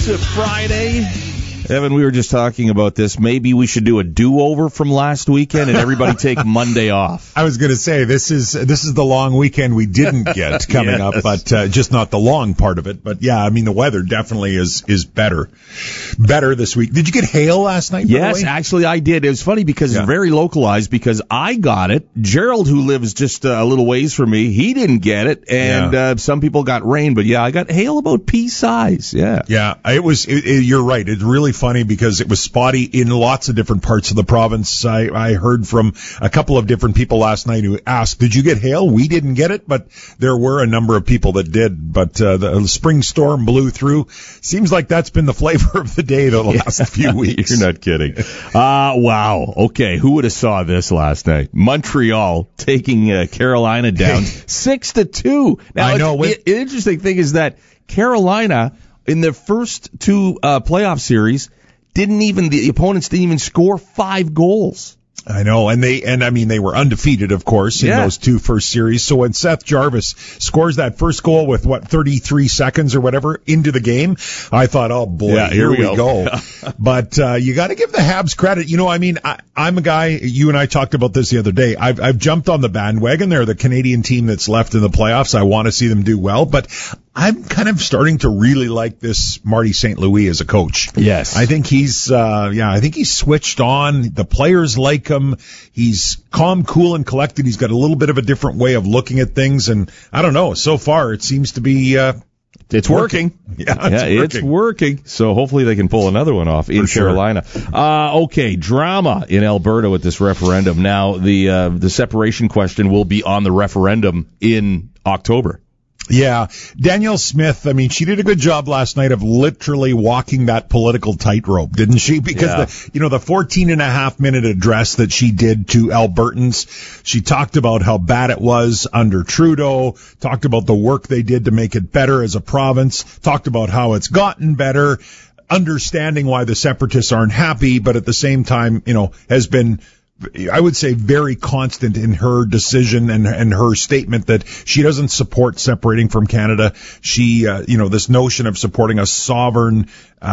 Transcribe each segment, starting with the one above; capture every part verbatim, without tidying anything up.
It's a Friday. Evan, we were just talking about this. Maybe we should do a do-over from last weekend and everybody take Monday off. I was going to say, this is this is the long weekend we didn't get coming yes. up, but uh, just not the long part of it. But, yeah, I mean, the weather definitely is is better. Better this week. Did you get hail last night, by Yes, the way? actually I did. It was funny because yeah. it's very localized because I got it. Gerald, who lives just uh, a little ways from me, he didn't get it. And yeah. uh, some people got rain. But, yeah, I got hail about pea size. Yeah. Yeah, it was. It, it, you're right. It's really funny because it was spotty in lots of different parts of the province. I, I heard from a couple of different people last night who asked, did you get hail? We didn't get it, but there were a number of people that did. But uh, the spring storm blew through. Seems like that's been the flavor of the day the last few weeks. You're not kidding. Uh, wow. Okay, who would have saw this last night? Montreal taking uh, Carolina down six to two. Now, I know. The interesting thing is that Carolina, in their first two uh, playoff series, didn't even the opponents didn't even score five goals. I know, and they and I mean they were undefeated, of course, in yeah. those two first series. So when Seth Jarvis scores that first goal with what thirty-three seconds or whatever into the game, I thought, oh boy, yeah, here, here we go. go. But uh, you got to give the Habs credit. You know, I mean, I, I'm a guy. You and I talked about this the other day. I've I've jumped on the bandwagon. They're the Canadian team that's left in the playoffs. I want to see them do well, but I'm kind of starting to really like this Marty Saint Louis as a coach. Yes. I think he's, uh, yeah, I think he's switched on. The players like him. He's calm, cool, and collected. He's got a little bit of a different way of looking at things. And I don't know, so far it seems to be, uh, It's working. working. Yeah, it's, yeah working. it's working. So hopefully they can pull another one off in For sure. Carolina. Uh, okay, drama in Alberta with this referendum. Now, the uh, the separation question will be on the referendum in October. Yeah. Danielle Smith, I mean, she did a good job last night of literally walking that political tightrope, didn't she? Because, yeah. the, you know, the fourteen and a half minute address that she did to Albertans, she talked about how bad it was under Trudeau, talked about the work they did to make it better as a province, talked about how it's gotten better, understanding why the separatists aren't happy, but at the same time, you know, has been, I would say, very constant in her decision and, and her statement that she doesn't support separating from Canada. She, uh, you know, this notion of supporting a sovereign,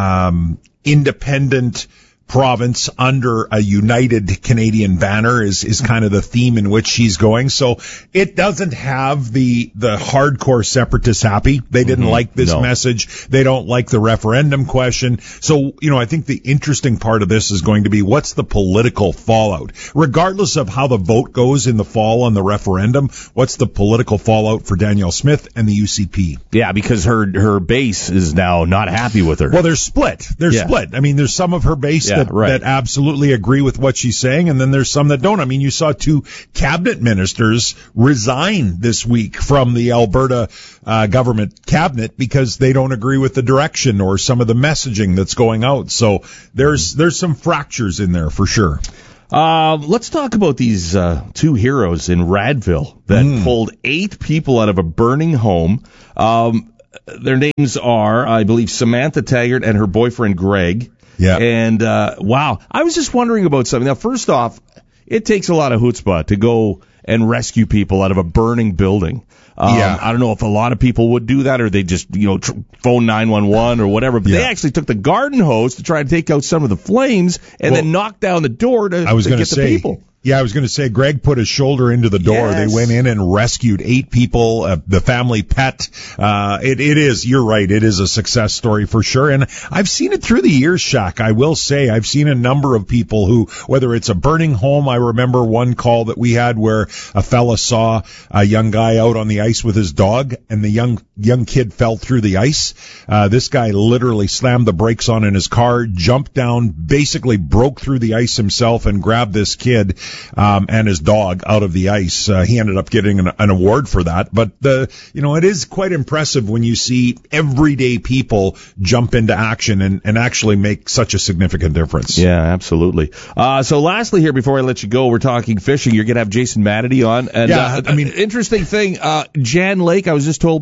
um, independent province under a united Canadian banner is, is kind of the theme in which she's going. So it doesn't have the, the hardcore separatists happy. They didn't mm-hmm. like this no. message. They don't like the referendum question. So, you know, I think the interesting part of this is going to be what's the political fallout? Regardless of how the vote goes in the fall on the referendum, what's the political fallout for Danielle Smith and the U C P? Yeah, because her, her base is now not happy with her. Well, they're split. They're yeah. split. I mean, there's some of her base yeah. That, right. that absolutely agree with what she's saying, and then there's some that don't. I mean, you saw two cabinet ministers resign this week from the Alberta uh, government cabinet because they don't agree with the direction or some of the messaging that's going out. So there's there's some fractures in there for sure. Uh, let's talk about these uh, two heroes in Radville that mm. pulled eight people out of a burning home. Um, their names are, I believe, Samantha Taggart and her boyfriend Greg. Yeah. And, uh, wow, I was just wondering about something. Now, first off, it takes a lot of chutzpah to go and rescue people out of a burning building. Um, yeah. I don't know if a lot of people would do that or they just, you know, tr- phone nine one one or whatever. But yeah. they actually took the garden hose to try to take out some of the flames and well, then knock down the door to, I was to get say, the people. Yeah, I was going to say, Greg put his shoulder into the door. Yes. They went in and rescued eight people, uh, the family pet. Uh, it, it is, you're right, it is a success story for sure. And I've seen it through the years, Shaq. I will say, I've seen a number of people who, whether it's a burning home, I remember one call that we had where a fella saw a young guy out on the ice with his dog, and the young young kid fell through the ice. Uh, this guy literally slammed the brakes on in his car, jumped down, basically broke through the ice himself and grabbed this kid Um, and his dog out of the ice. Uh, he ended up getting an, an award for that. But, the, you know, it is quite impressive when you see everyday people jump into action and, and actually make such a significant difference. Yeah, absolutely. Uh, so lastly here, before I let you go, we're talking fishing. You're going to have Jason Mannity on. And, yeah, uh, I mean, interesting thing, uh, Jan Lake, I was just told by somebody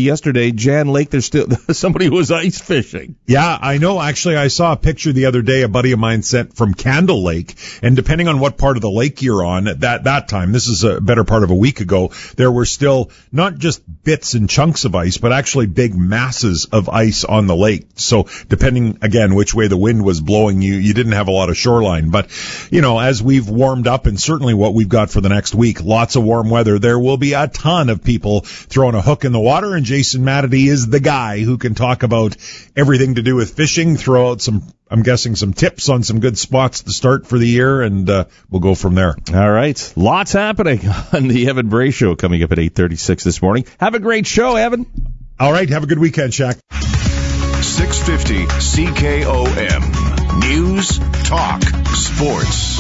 yesterday, Jan Lake, there's still somebody who was ice fishing. Yeah, I know. Actually, I saw a picture the other day a buddy of mine sent from Candle Lake, and depending on what part of the lake you're on at that, that time, this is a better part of a week ago, there were still not just bits and chunks of ice, but actually big masses of ice on the lake. So depending, again, which way the wind was blowing, you, you didn't have a lot of shoreline. But, you know, as we've warmed up, and certainly what we've got for the next week, lots of warm weather, there will be a ton of people throwing a hook in the water, and Jason Matity is the guy who can talk about everything to do with fishing, throw out some, I'm guessing, some tips on some good spots to start for the year, and uh, we'll go from there. All right. Lots happening on the Evan Bray Show coming up at eight thirty-six this morning. Have a great show, Evan. All right. Have a good weekend, Shaq. six fifty C K O M. News, Talk, Sports.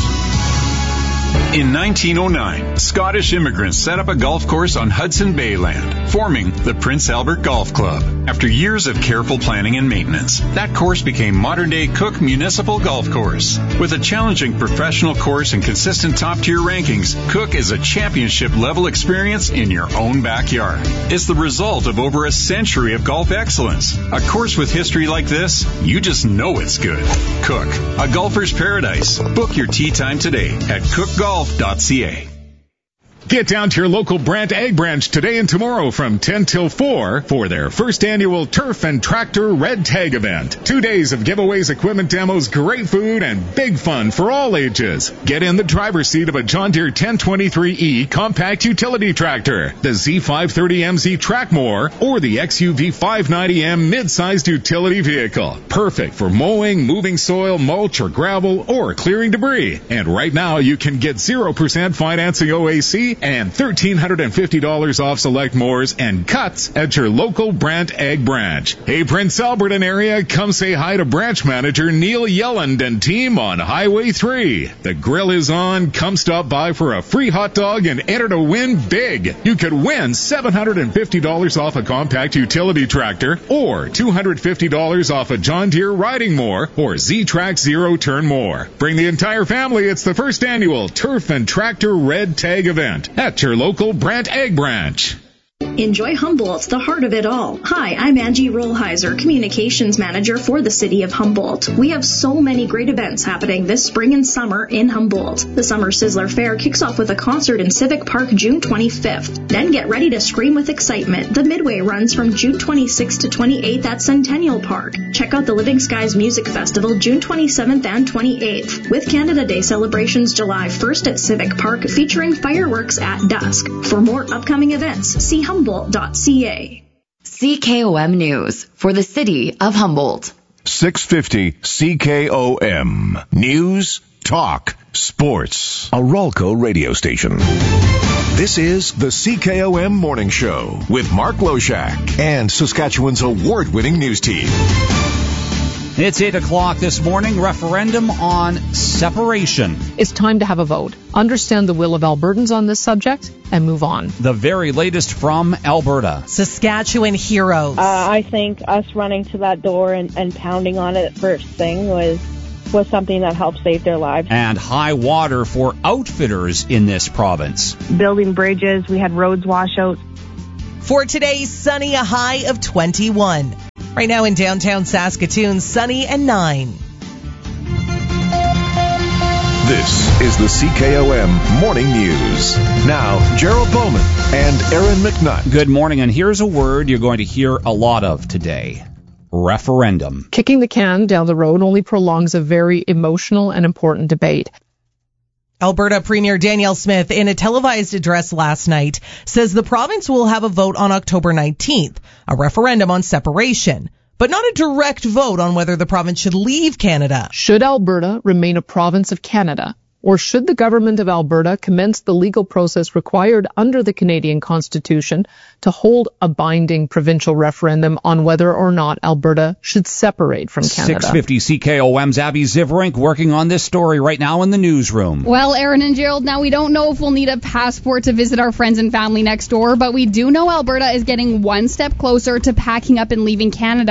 In nineteen oh nine, Scottish immigrants set up a golf course on Hudson Bay land, forming the Prince Albert Golf Club. After years of careful planning and maintenance, that course became modern-day Cook Municipal Golf Course. With a challenging professional course and consistent top-tier rankings, Cook is a championship-level experience in your own backyard. It's the result of over a century of golf excellence. A course with history like this, you just know it's good. Cook, a golfer's paradise. Book your tee time today at cook golf dot c a. Get down to your local Brandt Ag Branch today and tomorrow from ten till four for their first annual Turf and Tractor Red Tag event. Two days of giveaways, equipment demos, great food, and big fun for all ages. Get in the driver's seat of a John Deere ten twenty-three E compact utility tractor, the Z five thirty M Z Trackmore, or the X U V five ninety M mid-sized utility vehicle. Perfect for mowing, moving soil, mulch, or gravel, or clearing debris. And right now you can get zero percent financing O A C and one thousand three hundred fifty dollars off select mowers and cuts at your local Brandt Ag Branch. Hey, Prince Albert and area, come say hi to branch manager Neil Yelland and team on Highway three. The grill is on. Come stop by for a free hot dog and enter to win big. You could win seven hundred fifty dollars off a compact utility tractor or two hundred fifty dollars off a John Deere riding mower or Z-Track zero-turn mower. Bring the entire family. It's the first annual Turf and Tractor Red Tag event at your local Brandt Ag Branch. Enjoy Humboldt, the heart of it all. Hi, I'm Angie Rollheiser, Communications Manager for the City of Humboldt. We have so many great events happening this spring and summer in Humboldt. The Summer Sizzler Fair kicks off with a concert in Civic Park June twenty-fifth. Then get ready to scream with excitement. The Midway runs from June twenty-sixth to twenty-eighth at Centennial Park. Check out the Living Skies Music Festival June twenty-seventh and twenty-eighth, with Canada Day celebrations July first at Civic Park featuring fireworks at dusk. For more upcoming events, see Humboldt dot c a. C K O M News for the City of Humboldt. six fifty C K O M. News, Talk, Sports. A Ralco radio station. This is the C K O M Morning Show with Mark Loshak and Saskatchewan's award-winning news team. It's eight o'clock this morning. Referendum on separation. It's time to have a vote, understand the will of Albertans on this subject, and move on. The very latest from Alberta. Saskatchewan heroes. Uh, I think us running to that door and, and pounding on it first thing was was something that helped save their lives. And high water for outfitters in this province. Building bridges, we had roads washouts. For today, sunny, a high of twenty-one. Right now in downtown Saskatoon, sunny and nine. This is the C K O M Morning News. Now, Gerald Bowman and Aaron McNutt. Good morning, and here's a word you're going to hear a lot of today. Referendum. Kicking the can down the road only prolongs a very emotional and important debate. Alberta Premier Danielle Smith, in a televised address last night, says the province will have a vote on October nineteenth, a referendum on separation, but not a direct vote on whether the province should leave Canada. Should Alberta remain a province of Canada? Or should the government of Alberta commence the legal process required under the Canadian Constitution to hold a binding provincial referendum on whether or not Alberta should separate from Canada? six fifty C K O M's Abby Zivrink working on this story right now in the newsroom. Well, Aaron and Gerald, now we don't know if we'll need a passport to visit our friends and family next door, but we do know Alberta is getting one step closer to packing up and leaving Canada.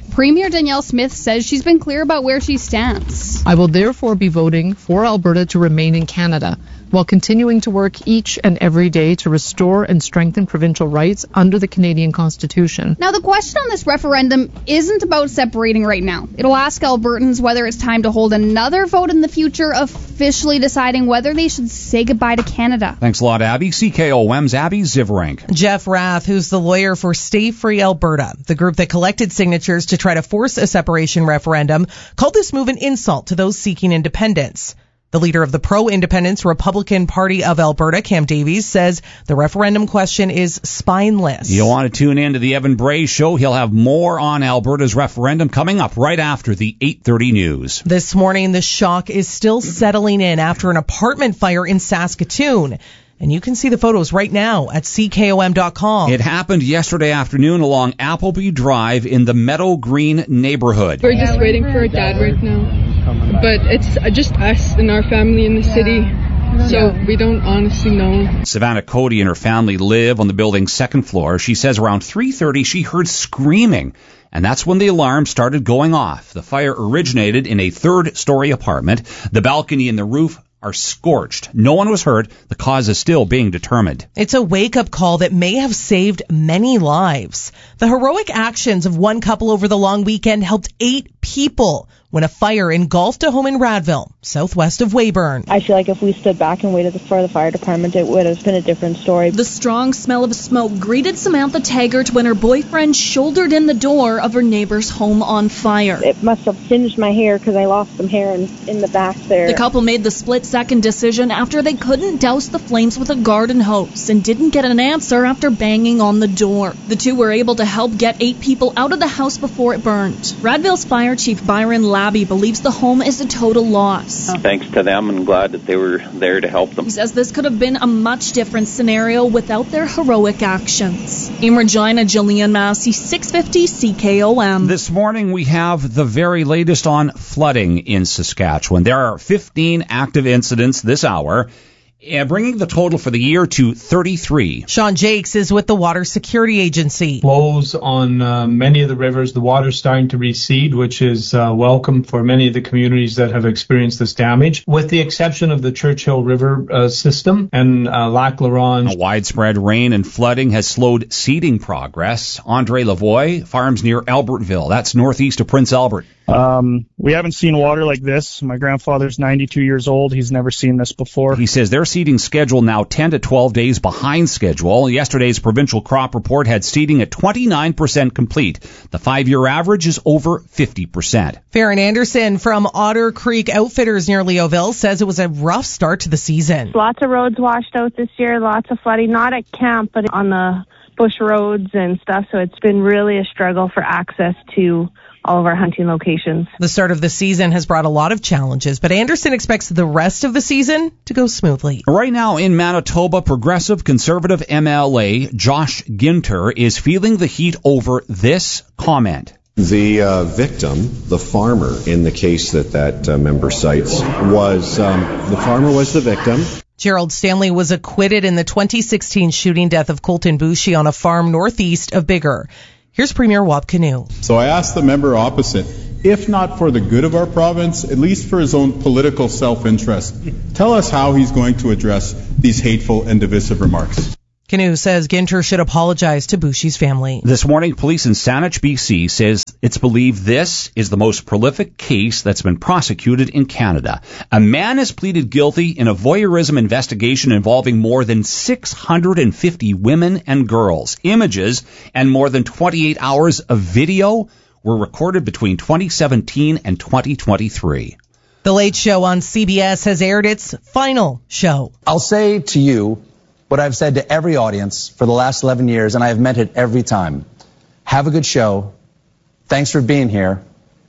Premier Danielle Smith says she's been clear about where she stands. I will therefore be voting for Alberta to remain in Canada, while continuing to work each and every day to restore and strengthen provincial rights under the Canadian Constitution. Now, the question on this referendum isn't about separating right now. It'll ask Albertans whether it's time to hold another vote in the future, officially deciding whether they should say goodbye to Canada. Thanks a lot, Abby. C K O M's Abby Zivarenk. Jeff Rath, who's the lawyer for Stay Free Alberta, the group that collected signatures to try to force a separation referendum, called this move an insult to those seeking independence. The leader of the pro-independence Republican Party of Alberta, Cam Davies, says the referendum question is spineless. You'll want to tune in to the Evan Bray Show. He'll have more on Alberta's referendum coming up right after the eight thirty news. This morning, the shock is still settling in after an apartment fire in Saskatoon. And you can see the photos right now at C K O M dot com. It happened yesterday afternoon along Appleby Drive in the Meadow Green neighborhood. We're just waiting for our dad right now. But it's just us and our family in the city, so we don't honestly know. Savannah Cody and her family live on the building's second floor. She says around three thirty she heard screaming, and that's when the alarm started going off. The fire originated in a third-story apartment. The balcony and the roof are scorched. No one was hurt. The cause is still being determined. It's a wake-up call that may have saved many lives. The heroic actions of one couple over the long weekend helped eight people when a fire engulfed a home in Radville, southwest of Weyburn. I feel like if we stood back and waited for the fire department, it would have been a different story. The strong smell of smoke greeted Samantha Taggart when her boyfriend shouldered in the door of her neighbor's home on fire. It must have singed my hair because I lost some hair in, in the back there. The couple made the split-second decision after they couldn't douse the flames with a garden hose and didn't get an answer after banging on the door. The two were able to help get eight people out of the house before it burned. Radville's Fire Chief Byron Labby believes the home is a total loss. Thanks to them, and glad that they were there to help them. He says this could have been a much different scenario without their heroic actions. In Regina, Jillian Massey, six fifty C K O M. This morning we have the very latest on flooding in Saskatchewan. There are fifteen active incidents this hour, bringing the total for the year to thirty-three. Sean Jakes is with the Water Security Agency. Flows on uh, many of the rivers, the water's starting to recede, which is uh, welcome for many of the communities that have experienced this damage, with the exception of the Churchill River uh, system and uh, Lac La Ronge. Widespread rain and flooding has slowed seeding progress. Andre Lavoie farms near Albertville. That's northeast of Prince Albert. Um, we haven't seen water like this. My grandfather's ninety-two years old. He's never seen this before. He says their seeding schedule now ten to twelve days behind schedule. Yesterday's provincial crop report had seeding at twenty-nine percent complete. The five-year average is over fifty percent. Farron Anderson from Otter Creek Outfitters near Leoville says it was a rough start to the season. Lots of roads washed out this year, lots of flooding, not at camp, but on the bush roads and stuff. So it's been really a struggle for access to all of our hunting locations. The start of the season has brought a lot of challenges, but Anderson expects the rest of the season to go smoothly. Right now in Manitoba, Progressive Conservative M L A Josh Ginter is feeling the heat over this comment. The uh, victim, the farmer in the case that that uh, member cites, was um, the farmer was the victim. Gerald Stanley was acquitted in the twenty sixteen shooting death of Colton Boucher on a farm northeast of Biggar. Here's Premier Wab Kinew. So I asked the member opposite, if not for the good of our province, at least for his own political self-interest, tell us how he's going to address these hateful and divisive remarks. Kinew says Ginter should apologize to Boucher's family. This morning, police in Saanich, B C says it's believed this is the most prolific case that's been prosecuted in Canada. A man has pleaded guilty in a voyeurism investigation involving more than six hundred fifty women and girls. Images and more than twenty-eight hours of video were recorded between twenty seventeen and twenty twenty-three. The Late Show on C B S has aired its final show. I'll say to you what I've said to every audience for the last eleven years, and I have meant it every time. Have a good show. Thanks for being here.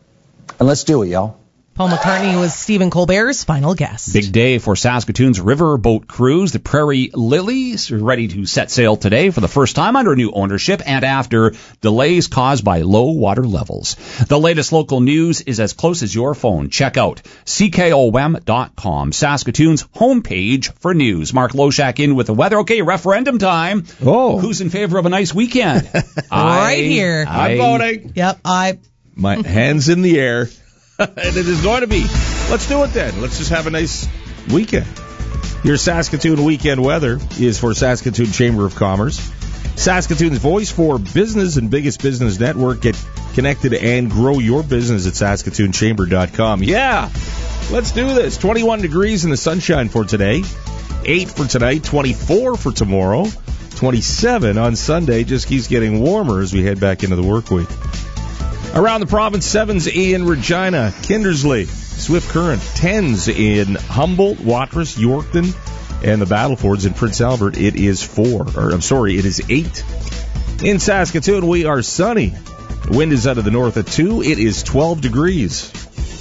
And let's do it, y'all. Paul McCartney was Stephen Colbert's final guest. Big day for Saskatoon's riverboat cruise. The Prairie Lilies are ready to set sail today for the first time under new ownership and after delays caused by low water levels. The latest local news is as close as your phone. Check out C K O M dot com, Saskatoon's homepage for news. Mark Loshak in with the weather. Okay, referendum time. Oh. Who's in favor of a nice weekend? Right I, here. I, I'm voting. Yep, I... My hands in the air. And it is going to be. Let's do it then. Let's just have a nice weekend. Your Saskatoon weekend weather is for Saskatoon Chamber of Commerce. Saskatoon's voice for business and biggest business network. Get connected and grow your business at saskatoon chamber dot com. Yeah, let's do this. twenty-one degrees in the sunshine for today. eight for tonight, twenty-four for tomorrow, twenty-seven on Sunday. Just keeps getting warmer as we head back into the work week. Around the province, sevens in Regina, Kindersley, Swift Current, tens in Humboldt, Watrous, Yorkton, and the Battlefords in Prince Albert. It is four, or I'm sorry, it is eight. In Saskatoon, we are sunny. Wind is out of the north at two. It is twelve degrees.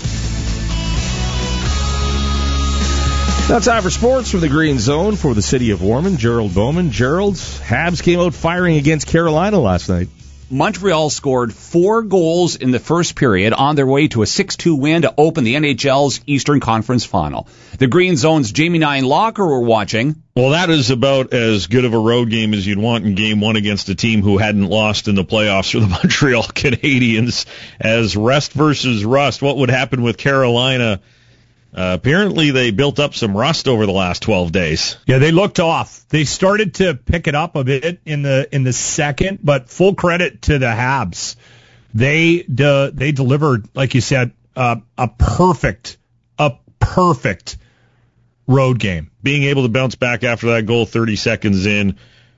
Now time for sports from the Green Zone for the city of Ormond. Gerald Bowman. Gerald, Habs came out firing against Carolina last night. Montreal scored four goals in the first period on their way to a six two win to open the N H L's Eastern Conference Final. The Green Zone's Jamie Nine Locker were watching. Well, that is about as good of a road game as you'd want in game one against a team who hadn't lost in the playoffs for the Montreal Canadiens. As rest versus rust, what would happen with Carolina? Uh, apparently they built up some rust over the last twelve days. Yeah, they looked off. They started to pick it up a bit in the in the second, but full credit to the Habs. They de- they delivered, like you said, uh, a perfect, a perfect road game. Being able to bounce back after that goal thirty seconds in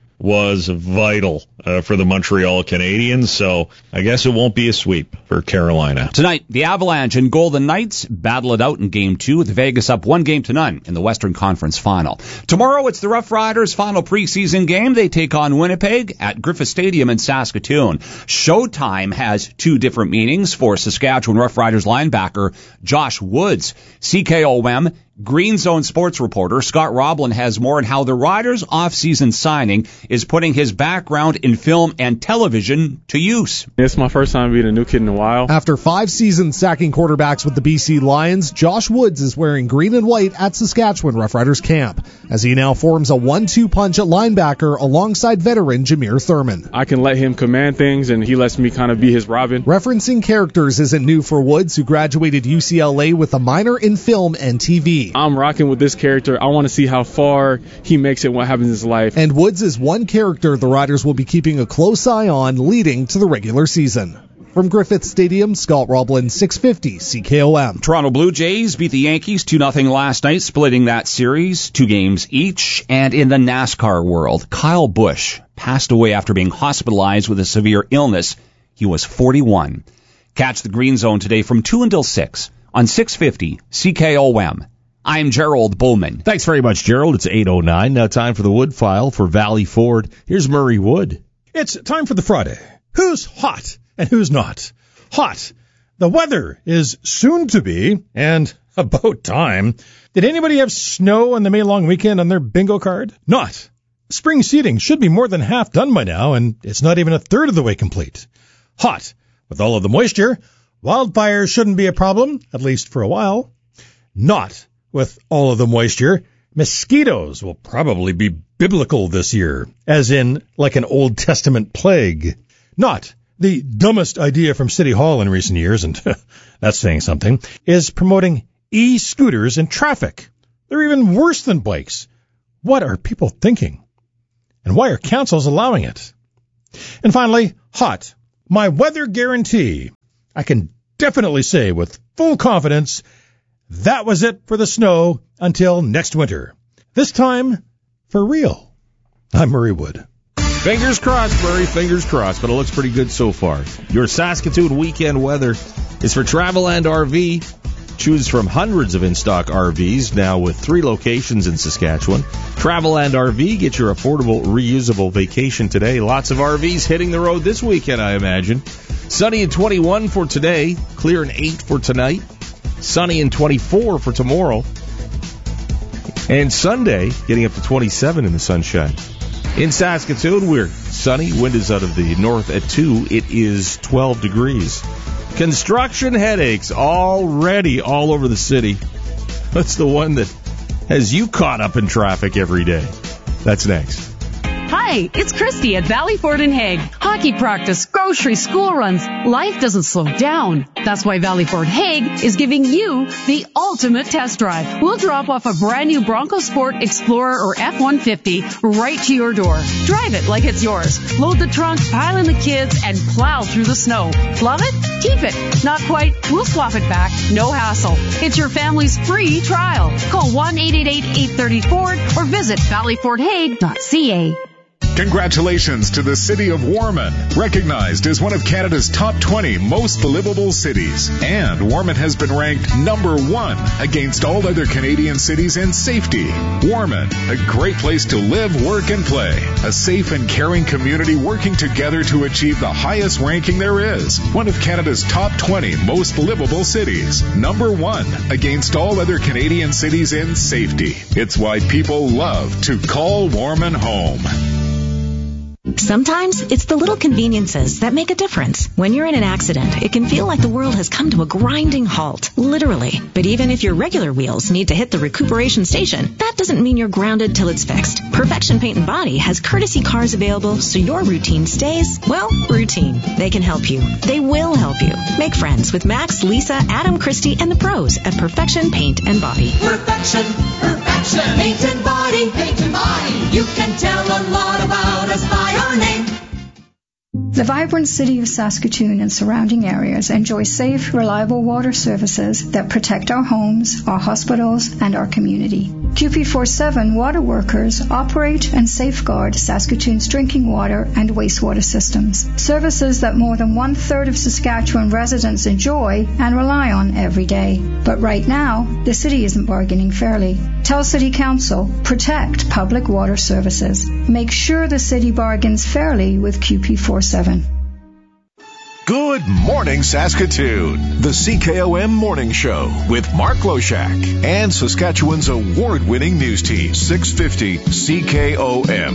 was vital uh, for the Montreal Canadiens, so I guess it won't be a sweep for Carolina. Tonight, the Avalanche and Golden Knights battle it out in Game two, with Vegas up one game to none in the Western Conference Final. Tomorrow, it's the Rough Riders' final preseason game. They take on Winnipeg at Griffith Stadium in Saskatoon. Showtime has two different meanings for Saskatchewan Rough Riders linebacker Josh Woods. C K O M Green Zone sports reporter Scott Roblin has more on how the Riders' off-season signing is putting his background in film and television to use. It's my first time being a new kid in a while. After five seasons sacking quarterbacks with the B C Lions, Josh Woods is wearing green and white at Saskatchewan Rough Riders camp, as he now forms a one two punch at linebacker alongside veteran Jameer Thurman. I can let him command things, and he lets me kind of be his Robin. Referencing characters isn't new for Woods, who graduated U C L A with a minor in film and T V. I'm rocking with this character. I want to see how far he makes it, what happens in his life. And Woods is one character the Riders will be keeping a close eye on leading to the regular season. From Griffith Stadium, Scott Roblin, six fifty C K O M. Toronto Blue Jays beat the Yankees two nothing last night, splitting that series, two games each. And in the NASCAR world, Kyle Busch passed away after being hospitalized with a severe illness. He was forty-one. Catch the Green Zone today from two until six on six fifty C K O M. I'm Gerald Bowman. Thanks very much, Gerald. It's eight oh nine. Now time for the Wood File for Valley Ford. Here's Murray Wood. It's time for the Friday. Who's hot and who's not? Hot. The weather is soon to be, and about time. Did anybody have snow on the May long weekend on their bingo card? Not. Spring seeding should be more than half done by now, and it's not even a third of the way complete. Hot. With all of the moisture, wildfires shouldn't be a problem, at least for a while. Not. With all of the moisture, mosquitoes will probably be biblical this year, as in like an Old Testament plague. Not. The dumbest idea from City Hall in recent years, and that's saying something, is promoting e-scooters in traffic. They're even worse than bikes. What are people thinking? And why are councils allowing it? And finally, hot. My weather guarantee. I can definitely say with full confidence, that was it for the snow until next winter. This time, for real. I'm Murray Wood. Fingers crossed, Murray, fingers crossed, but it looks pretty good so far. Your Saskatoon weekend weather is for Travel and R V. Choose from hundreds of in-stock R Vs, now with three locations in Saskatchewan. Travel and R V, get your affordable, reusable vacation today. Lots of R Vs hitting the road this weekend, I imagine. Sunny and twenty-one for today, clear and eight for tonight. Sunny and twenty-four for tomorrow. And Sunday, getting up to twenty-seven in the sunshine. In Saskatoon, we're sunny. Wind is out of the north at two. It is twelve degrees. Construction headaches already all over the city. That's the one that has you caught up in traffic every day. That's next. Hi, it's Christy at Valley Ford and Hague. Hockey practice, grocery groceries, school runs. Life doesn't slow down. That's why Valley Ford Hague is giving you the ultimate test drive. We'll drop off a brand new Bronco Sport, Explorer, or F one fifty right to your door. Drive it like it's yours. Load the trunk, pile in the kids, and plow through the snow. Love it? Keep it. Not quite? We'll swap it back. No hassle. It's your family's free trial. Call one eight eight eight, eight three zero, Ford or visit valley ford hague dot c a. Congratulations to the city of Warman, recognized as one of Canada's top twenty most livable cities. And Warman has been ranked number one against all other Canadian cities in safety. Warman, a great place to live, work, and play. A safe and caring community working together to achieve the highest ranking there is. One of Canada's top twenty most livable cities. Number one against all other Canadian cities in safety. It's why people love to call Warman home. Sometimes it's the little conveniences that make a difference. When you're in an accident, it can feel like the world has come to a grinding halt, literally. But even if your regular wheels need to hit the recuperation station, that doesn't mean you're grounded till it's fixed. Perfection Paint and Body has courtesy cars available so your routine stays, well, routine. They can help you. They will help you. Make friends with Max, Lisa, Adam, Christy, and the pros at Perfection Paint and Body. Perfection, perfection, paint and body, paint and body. You can tell a lot about us by our name. The vibrant city of Saskatoon and surrounding areas enjoy safe, reliable water services that protect our homes, our hospitals, and our community. Q P forty-seven water workers operate and safeguard Saskatoon's drinking water and wastewater systems, services that more than one-third of Saskatchewan residents enjoy and rely on every day. But right now, the city isn't bargaining fairly. Tell City Council, protect public water services. Make sure the city bargains fairly with Q P forty-seven. Good morning, Saskatoon. The C K O M Morning Show with Mark Loshak and Saskatchewan's award-winning news team, six fifty C K O M.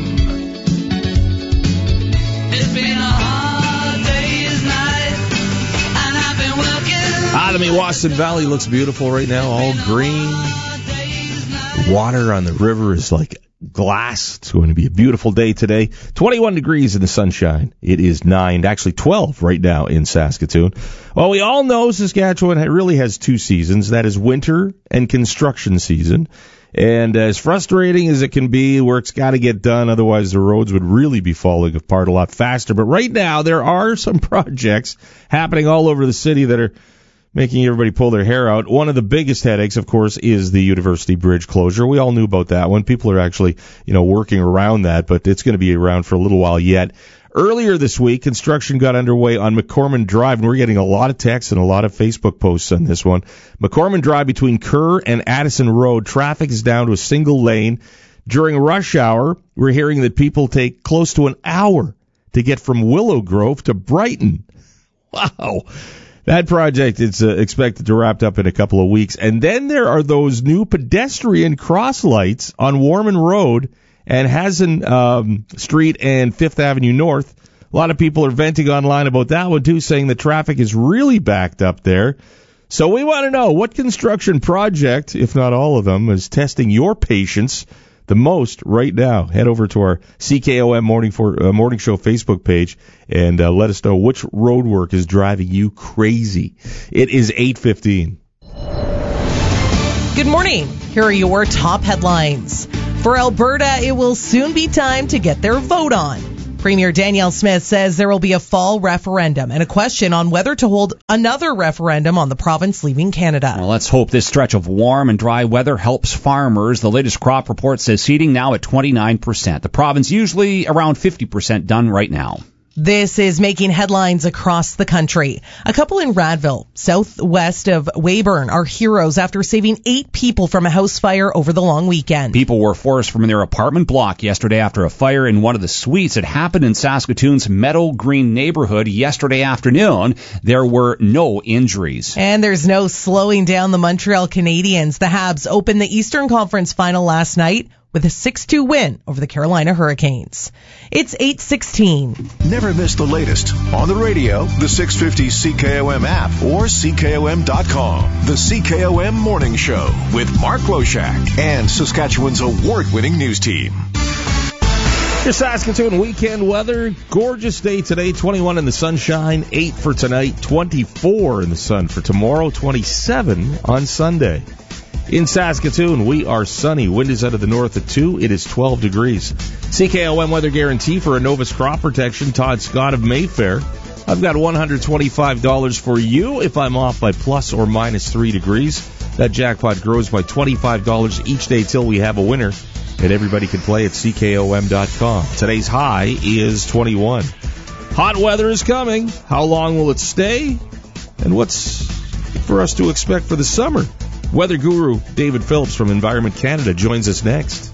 It's been a hard day's night, and I've been working. Ah, the Meewasin Valley looks beautiful right now, all green. Water on the river is like glass. It's going to be a beautiful day today. twenty-one degrees in the sunshine. It is nine, actually twelve right now in Saskatoon. Well, we all know Saskatchewan really has two seasons. That is winter and construction season. And as frustrating as it can be, work's got to get done. Otherwise, the roads would really be falling apart a lot faster. But right now, there are some projects happening all over the city that are making everybody pull their hair out. One of the biggest headaches, of course, is the University Bridge closure. We all knew about that one. People are actually, you know, working around that, but it's going to be around for a little while yet. Earlier this week, construction got underway on McCormick Drive, and we're getting a lot of texts and a lot of Facebook posts on this one. McCormick Drive between Kerr and Addison Road, traffic is down to a single lane. During rush hour, we're hearing that people take close to an hour to get from Willow Grove to Brighton. Wow. That project is uh, expected to wrap up in a couple of weeks. And then there are those new pedestrian cross lights on Warman Road and Hazen um, Street and Fifth Avenue North. A lot of people are venting online about that one, too, saying the traffic is really backed up there. So we want to know what construction project, if not all of them, is testing your patience the most right now. Head over to our C K O M Morning for uh, Morning Show Facebook page and uh, let us know which road work is driving you crazy. It is eight fifteen. Good morning. Here are your top headlines. For Alberta, it will soon be time to get their vote on. Premier Danielle Smith says there will be a fall referendum and a question on whether to hold another referendum on the province leaving Canada. Well, let's hope this stretch of warm and dry weather helps farmers. The latest crop report says seeding now at twenty-nine percent. The province usually around fifty percent done right now. This is making headlines across the country. A couple in Radville, southwest of Weyburn, are heroes after saving eight people from a house fire over the long weekend. People were forced from their apartment block yesterday after a fire in one of the suites. It happened in Saskatoon's Meadow Green neighborhood yesterday afternoon. There were no injuries. And there's no slowing down the Montreal Canadiens. The Habs opened the Eastern Conference final last night with a six two win over the Carolina Hurricanes. It's eight sixteen. Never miss the latest on the radio, the six fifty C K O M app, or C K O M dot com. The C K O M Morning Show with Mark Loshak and Saskatchewan's award-winning news team. Your Saskatoon weekend weather. Gorgeous day today, twenty-one in the sunshine, eight for tonight, twenty-four in the sun for tomorrow, twenty-seven on Sunday. In Saskatoon, we are sunny. Wind is out of the north at two. It is twelve degrees. C K O M weather guarantee for Innovus Crop Protection. Todd Scott of Mayfair. I've got one hundred twenty-five dollars for you if I'm off by plus or minus three degrees. That jackpot grows by twenty-five dollars each day till we have a winner. And everybody can play at C K O M dot com. Today's high is twenty-one. Hot weather is coming. How long will it stay? And what's for us to expect for the summer? Weather guru David Phillips from Environment Canada joins us next.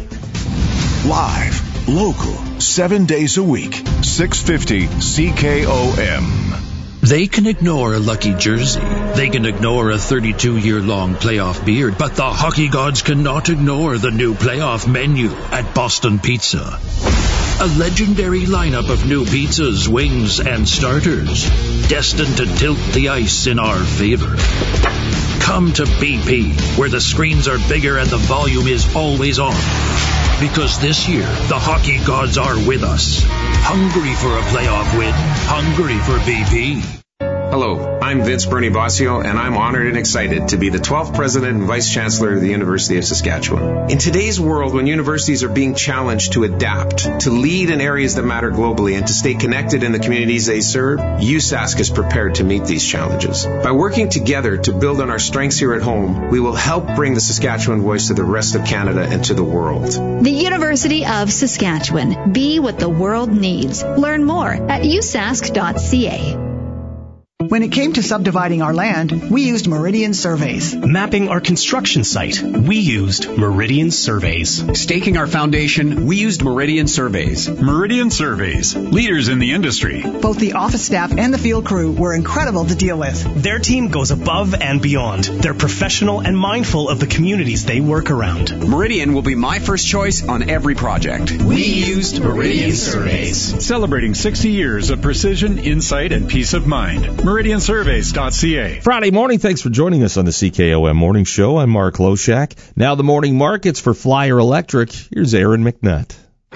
Live, local, seven days a week, six fifty C K O M. They can ignore a lucky jersey. They can ignore a thirty-two-year-long playoff beard. But the hockey gods cannot ignore the new playoff menu at Boston Pizza. A legendary lineup of new pizzas, wings, and starters, destined to tilt the ice in our favor. Come to B P, where the screens are bigger and the volume is always on. Because this year, the hockey gods are with us. Hungry for a playoff win. Hungry for B P. Hello, I'm Vince Bernie Bossio, and I'm honored and excited to be the twelfth President and Vice Chancellor of the University of Saskatchewan. In today's world, when universities are being challenged to adapt, to lead in areas that matter globally, and to stay connected in the communities they serve, U S A S C is prepared to meet these challenges. By working together to build on our strengths here at home, we will help bring the Saskatchewan voice to the rest of Canada and to the world. The University of Saskatchewan. Be what the world needs. Learn more at u s a s c dot c a. When it came to subdividing our land, we used Meridian Surveys. Mapping our construction site, we used Meridian Surveys. Staking our foundation, we used Meridian Surveys. Meridian Surveys, leaders in the industry. Both the office staff and the field crew were incredible to deal with. Their team goes above and beyond. They're professional and mindful of the communities they work around. Meridian will be my first choice on every project. We used Meridian Surveys. Celebrating sixty years of precision, insight, and peace of mind. Meridian Surveys dot c a. Friday morning, thanks for joining us on the C K O M Morning Show. I'm Mark Loshak. Now the morning markets for Flyer Electric. Here's Aaron McNutt.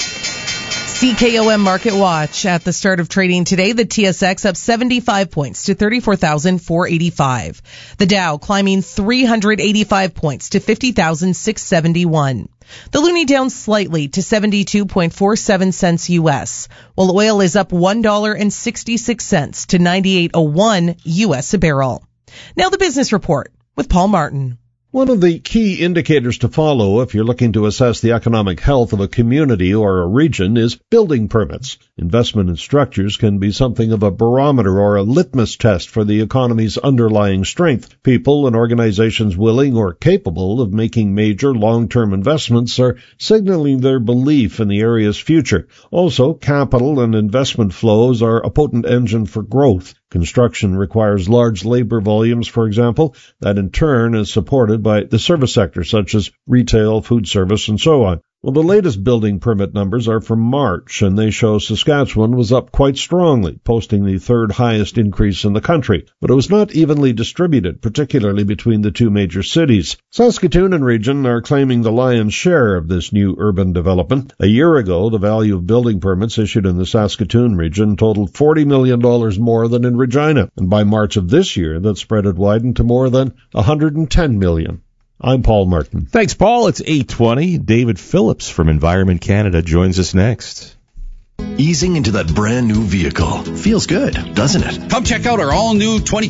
C K O M Market Watch. At the start of trading today, the T S X up seventy-five points to thirty-four thousand four hundred eighty-five. The Dow climbing three hundred eighty-five points to fifty thousand six hundred seventy-one. The loonie down slightly to seventy-two point four seven cents U S, while oil is up one dollar and sixty-six cents to ninety-eight oh one U S a barrel. Now the business report with Paul Martin. One of the key indicators to follow if you're looking to assess the economic health of a community or a region is building permits. Investment in structures can be something of a barometer or a litmus test for the economy's underlying strength. People and organizations willing or capable of making major long-term investments are signaling their belief in the area's future. Also, capital and investment flows are a potent engine for growth. Construction requires large labor volumes, for example, that in turn is supported by the service sector, such as retail, food service, and so on. Well, the latest building permit numbers are from March, and they show Saskatchewan was up quite strongly, posting the third highest increase in the country. But it was not evenly distributed, particularly between the two major cities. Saskatoon and region are claiming the lion's share of this new urban development. A year ago, the value of building permits issued in the Saskatoon region totaled forty million dollars more than in Regina, and by March of this year, that spread had widened to more than one hundred ten million dollars. I'm Paul Martin. Thanks, Paul. It's eight twenty. David Phillips from Environment Canada joins us next. Easing into that brand new vehicle feels good, doesn't it? Come check out our all-new twenty